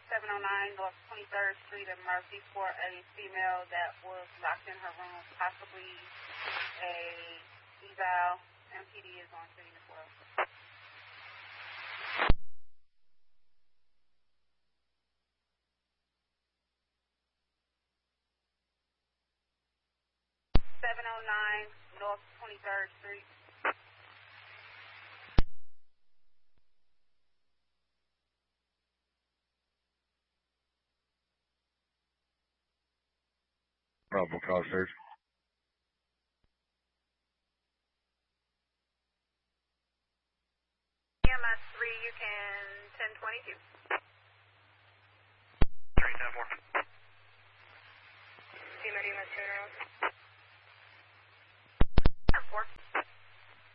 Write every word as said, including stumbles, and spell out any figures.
seven oh nine North twenty-third Street in Murphy for a female that was locked in her room, possibly a eval. M P D is on scene as well. seven oh nine North twenty-third Street. Probable cause search. E M S three, you can ten twenty-two. three ten four. Team at E M S two and